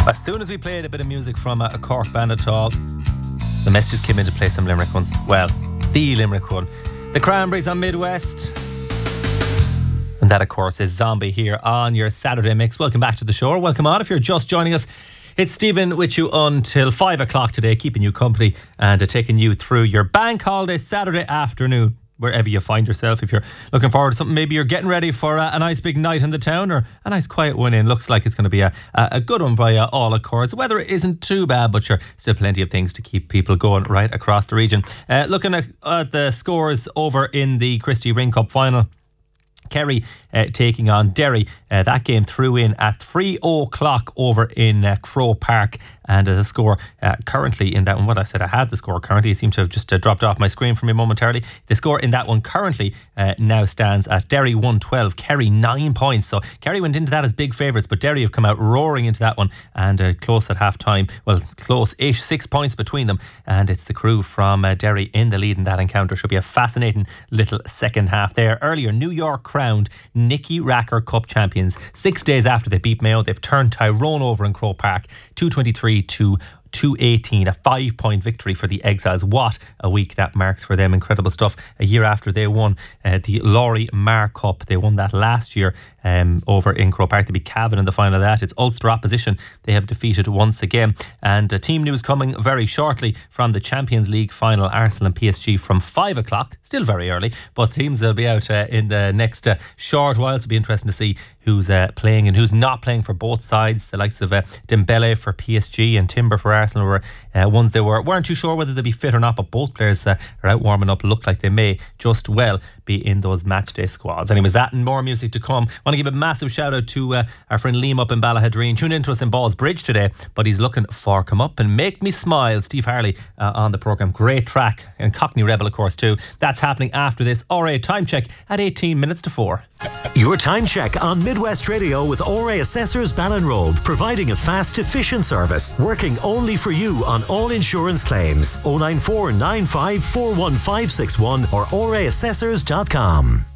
As soon as we played a bit of music from a Cork band at all, the messages came in to play some Limerick ones. Well, the Limerick one. The Cranberries on Midwest. And that, of course, is Zombie here on your Saturday mix. Welcome back to the show. Welcome on if you're just joining us. It's Stephen with you until 5 o'clock today, keeping you company and taking you through your bank holiday Saturday afternoon, wherever you find yourself. If you're looking forward to something, maybe you're getting ready for a nice big night in the town or a nice quiet one in. Looks like it's going to be a good one by all accords. The weather isn't too bad, but sure, still plenty of things to keep people going right across the region. Looking at the scores over in the Christy Ring Cup final. Kerry taking on Derry. That game threw in at 3 o'clock over in Croke Park. And the score currently in that one, what I said, I had the score currently. It seemed to have just dropped off my screen for me momentarily. The score in that one currently now stands at Derry 112, Kerry 9 points. So Kerry went into that as big favourites, but Derry have come out roaring into that one and close at half time. Well, close-ish, 6 points between them. And it's the crew from Derry in the lead in that encounter. Should be a fascinating little second half there. Earlier, New York crowned Nicky Racker Cup champions. 6 days after they beat Mayo, they've turned Tyrone over in Croke Park, 223 to 218, a 5-point victory for the Exiles. What a week that marks for them. Incredible stuff. A year after they won the Laurie Marr Cup. They won that last year over in Croke Park. They beat Cavan in the final of that. It's Ulster opposition they have defeated once again. And team news coming very shortly from the Champions League final, Arsenal and PSG from 5 o'clock. Still very early, but teams will be out in the next short while. It'll be interesting to see who's playing and who's not playing for both sides. The likes of Dembele for PSG and Timber for Arsenal were ones they weren't too sure whether they'd be fit or not, but both players are out warming up. Look like they may just well be in those matchday squads. Anyways, that and more music to come. Want to give a massive shout out to our friend Liam up in Ballahadreen. Tuned into us in Balls Bridge today, but he's looking for Come Up and Make Me Smile. Steve Harley on the programme. Great track. And Cockney Rebel, of course, too. That's happening after this RA time check at 18 minutes to 4. Your time check on Midwest Radio with ORA Assessors Ballinrobe, providing a fast, efficient service, working only for you on all insurance claims. 094 95 41561 or oraassessors.com.